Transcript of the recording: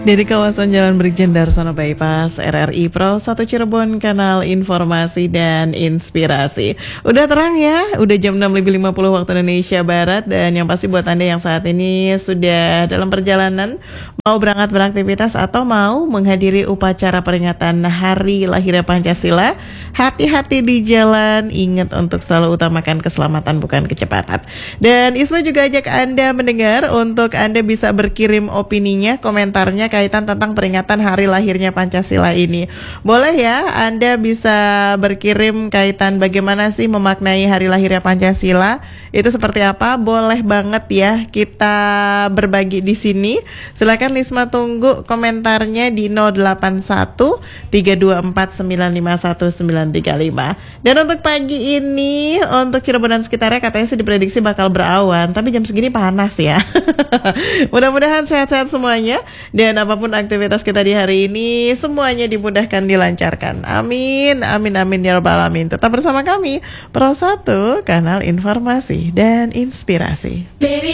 Dari kawasan Jalan Brigjen Darsono Bypass, RRI Pro 1 Cirebon, kanal informasi dan inspirasi. Udah terang ya, udah jam 6.50 waktu Indonesia Barat. Dan yang pasti buat Anda yang saat ini sudah dalam perjalanan, mau berangkat beraktivitas atau mau menghadiri upacara peringatan Hari Lahirnya Pancasila, hati-hati di jalan, ingat untuk selalu utamakan keselamatan bukan kecepatan. Dan Isma juga ajak Anda mendengar untuk Anda bisa berkirim opininya, komentarnya kaitan tentang peringatan Hari Lahirnya Pancasila ini. Boleh ya, Anda bisa berkirim kaitan bagaimana sih memaknai Hari Lahirnya Pancasila. Itu seperti apa? Boleh banget ya kita berbagi di sini. Silakan Lisma tunggu komentarnya di 081 324 951 935. Dan untuk pagi ini, untuk Cirebon dan sekitarnya katanya sih diprediksi bakal berawan, tapi jam segini panas ya. Mudah-mudahan sehat-sehat semuanya, dan apapun aktivitas kita di hari ini semuanya dimudahkan, dilancarkan. Amin, amin, amin ya rabbal alamin. Tetap bersama kami Pro 1, kanal informasi dan inspirasi. Baby,